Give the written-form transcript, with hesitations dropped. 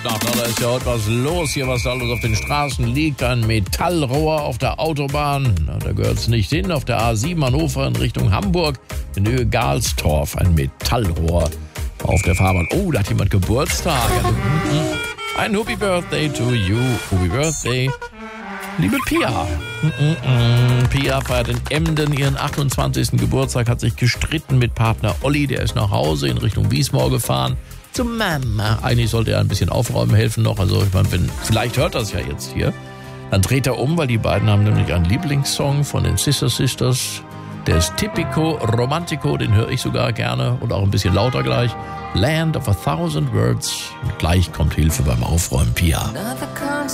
Nacht. Da ist ja heute was los hier, was da alles auf den Straßen liegt. Ein Metallrohr auf der Autobahn. Na, da gehört es nicht hin. Auf der A7 Hannover in Richtung Hamburg. In Höhe Galstorf. Ein Metallrohr auf der Fahrbahn. Oh, da hat jemand Geburtstag. Ein Happy Birthday to you. Happy Birthday. Liebe Pia. Pia feiert in Emden ihren 28. Geburtstag, hat sich gestritten mit Partner Olli, der ist nach Hause in Richtung Wiesmoor gefahren. Zu Mama. Eigentlich sollte er ein bisschen aufräumen helfen noch. Also ich meine, vielleicht hört das ja jetzt hier. Dann dreht er um, weil die beiden haben nämlich einen Lieblingssong von den Sister Sisters. Der ist Typico Romantico, den höre ich sogar gerne und auch ein bisschen lauter gleich. Land of a Thousand Words. Und gleich kommt Hilfe beim Aufräumen, Pia.